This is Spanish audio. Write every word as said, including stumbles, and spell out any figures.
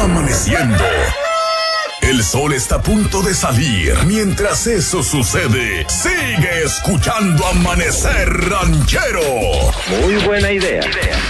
está amaneciendo. El sol está a punto de salir. Mientras eso sucede, sigue escuchando Amanecer Ranchero. Muy buena idea.